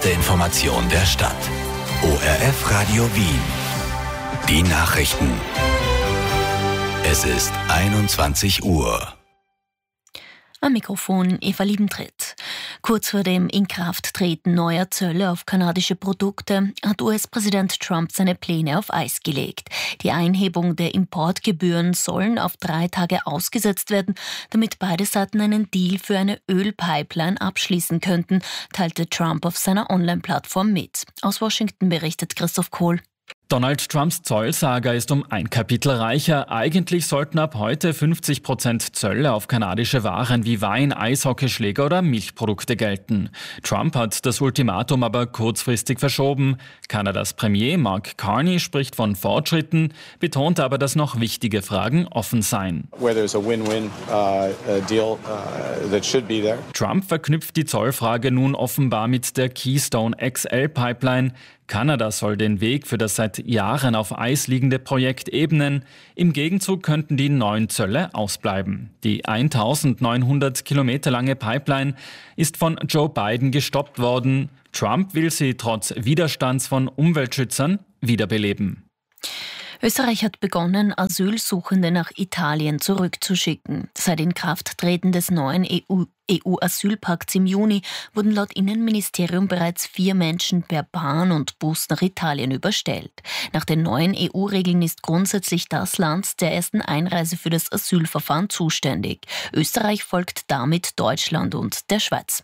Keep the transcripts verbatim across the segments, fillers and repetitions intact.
erste Information der Stadt. O R F Radio Wien. Die Nachrichten. Es ist einundzwanzig Uhr. Am Mikrofon Eva Liebentritt. Kurz vor dem Inkrafttreten neuer Zölle auf kanadische Produkte hat U S-Präsident Trump seine Pläne auf Eis gelegt. Die Einhebung der Importgebühren sollen auf drei Tage ausgesetzt werden, damit beide Seiten einen Deal für eine Ölpipeline abschließen könnten, teilte Trump auf seiner Online-Plattform mit. Aus Washington berichtet Christoph Kohl. Donald Trumps Zollsaga ist um ein Kapitel reicher. Eigentlich sollten ab heute fünfzig Prozent Zölle auf kanadische Waren wie Wein, Eishockeyschläger oder Milchprodukte gelten. Trump hat das Ultimatum aber kurzfristig verschoben. Kanadas Premier Mark Carney spricht von Fortschritten, betont aber, dass noch wichtige Fragen offen seien. Trump verknüpft die Zollfrage nun offenbar mit der Keystone X L-Pipeline. Kanada soll den Weg für das seit Jahren auf Eis liegende Projekt ebnen. Im Gegenzug könnten die neuen Zölle ausbleiben. Die eintausendneunhundert Kilometer lange Pipeline ist von Joe Biden gestoppt worden. Trump will sie trotz Widerstands von Umweltschützern wiederbeleben. Österreich hat begonnen, Asylsuchende nach Italien zurückzuschicken. Seit Inkrafttreten des neuen E U-Asylpakts im Juni wurden laut Innenministerium bereits vier Menschen per Bahn und Bus nach Italien überstellt. Nach den neuen E U-Regeln ist grundsätzlich das Land der ersten Einreise für das Asylverfahren zuständig. Österreich folgt damit Deutschland und der Schweiz.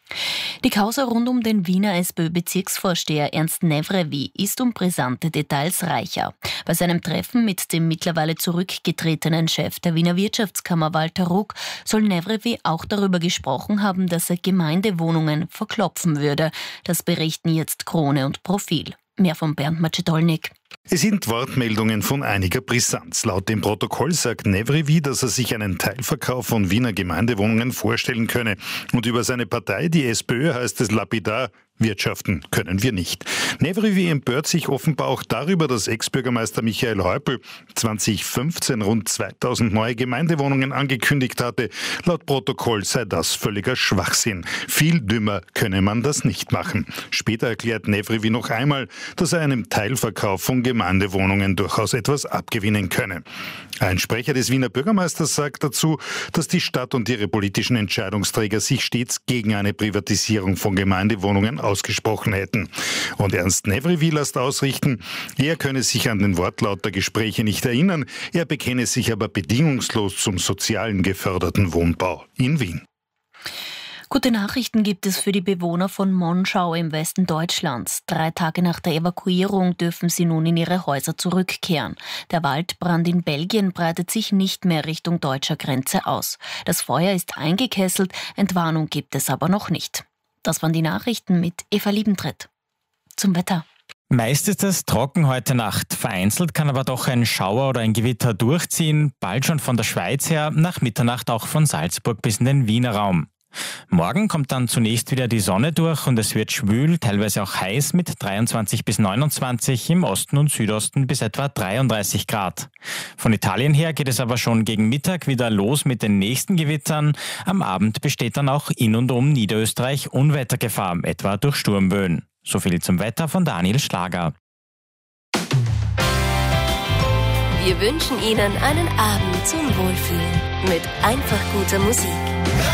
Die Causa rund um den Wiener SPÖ-Bezirksvorsteher Ernst Nevrevi ist um brisante Details reicher. Bei seinem Treffen mit dem mittlerweile zurückgetretenen Chef der Wiener Wirtschaftskammer Walter Ruck soll Nevrevi auch darüber gesprochen haben, dass er Gemeindewohnungen verklopfen würde. Das berichten jetzt Krone und Profil. Mehr von Bernd Macedolnik. Es sind Wortmeldungen von einiger Brisanz. Laut dem Protokoll sagt Nevrevi, dass er sich einen Teilverkauf von Wiener Gemeindewohnungen vorstellen könne. Und über seine Partei, die SPÖ, heißt es lapidar: wirtschaften können wir nicht. Nevrevi empört sich offenbar auch darüber, dass Ex-Bürgermeister Michael Häupl zwanzig fünfzehn rund zweitausend neue Gemeindewohnungen angekündigt hatte. Laut Protokoll sei das völliger Schwachsinn. Viel dümmer könne man das nicht machen. Später erklärt Nevrevi noch einmal, dass er einem Teilverkauf von Gemeindewohnungen durchaus etwas abgewinnen könne. Ein Sprecher des Wiener Bürgermeisters sagt dazu, dass die Stadt und ihre politischen Entscheidungsträger sich stets gegen eine Privatisierung von Gemeindewohnungen ausgesprochen hätten. Und Ernst Nevrevi lässt ausrichten, er könne sich an den Wortlaut der Gespräche nicht erinnern, er bekenne sich aber bedingungslos zum sozialen geförderten Wohnbau in Wien. Gute Nachrichten gibt es für die Bewohner von Monschau im Westen Deutschlands. Drei Tage nach der Evakuierung dürfen sie nun in ihre Häuser zurückkehren. Der Waldbrand in Belgien breitet sich nicht mehr Richtung deutscher Grenze aus. Das Feuer ist eingekesselt, Entwarnung gibt es aber noch nicht. Das waren die Nachrichten mit Eva Liebentritt. Zum Wetter. Meist ist es trocken heute Nacht. Vereinzelt kann aber doch ein Schauer oder ein Gewitter durchziehen. Bald schon von der Schweiz her, nach Mitternacht auch von Salzburg bis in den Wiener Raum. Morgen kommt dann zunächst wieder die Sonne durch und es wird schwül, teilweise auch heiß mit dreiundzwanzig bis neunundzwanzig, im Osten und Südosten bis etwa dreiunddreißig Grad. Von Italien her geht es aber schon gegen Mittag wieder los mit den nächsten Gewittern. Am Abend besteht dann auch in und um Niederösterreich Unwettergefahr, etwa durch Sturmböen. So viel zum Wetter von Daniel Schlager. Wir wünschen Ihnen einen Abend zum Wohlfühlen mit einfach guter Musik.